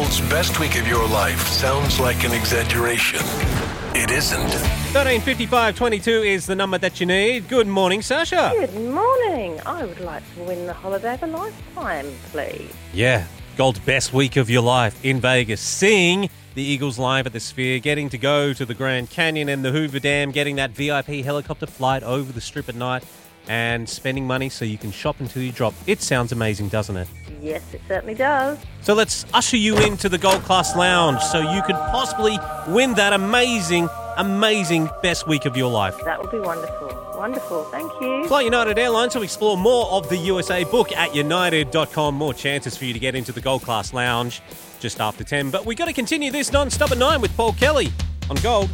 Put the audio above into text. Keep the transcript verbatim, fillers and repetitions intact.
Gold's best week of your life sounds like an exaggeration. It isn't. thirteen fifty-five twenty-two is the number that you need. Good morning, Sasha. Good morning. I would like to win the holiday of a lifetime, please. Yeah, Gold's best week of your life in Vegas. Seeing the Eagles live at the Sphere, getting to go to the Grand Canyon and the Hoover Dam, getting that V I P helicopter flight over the Strip at night, and spending money so you can shop until you drop. It sounds amazing, doesn't it? Yes, it certainly does. So let's usher you into the Gold Class Lounge so you could possibly win that amazing, amazing best week of your life. That would be wonderful. Wonderful. Thank you. Fly United Airlines to explore more of the U S A. Book at united dot com. More chances for you to get into the Gold Class Lounge just after ten. But we got to continue this non-stop at nine with Paul Kelly on Gold.